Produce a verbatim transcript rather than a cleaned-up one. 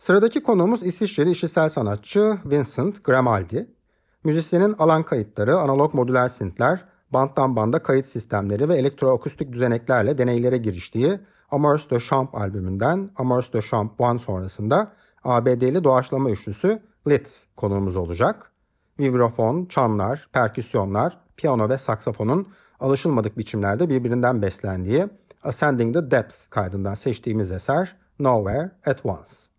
Sıradaki konuğumuz İsviçreli işitsel sanatçı Vincent Grimaldi. Müzisyenin alan kayıtları, analog modüler synthler, banttan banda kayıt sistemleri ve elektroakustik düzeneklerle deneylere giriştiği Amours de Champ albümünden Amours de Champ bir sonrasında A B D'li doğaçlama üçlüsü Litz konuğumuz olacak. Vibrafon, çanlar, perküsyonlar, piyano ve saksafonun alışılmadık biçimlerde birbirinden beslendiği Ascending the Depths kaydından seçtiğimiz eser Nowhere at Once.